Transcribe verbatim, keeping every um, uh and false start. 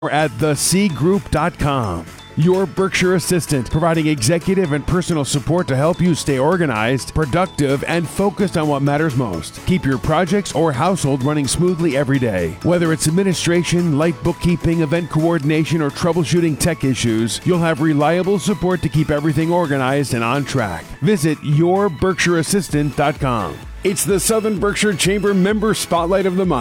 at the sea group dot com. Your Berkshire Assistant, providing executive and personal support to help you stay organized, productive, and focused on what matters most. Keep your projects or household running smoothly every day. Whether it's administration, light bookkeeping, event coordination, or troubleshooting tech issues, you'll have reliable support to keep everything organized and on track. Visit your berkshire assistant dot com. It's the Southern Berkshire Chamber Member Spotlight of the Month.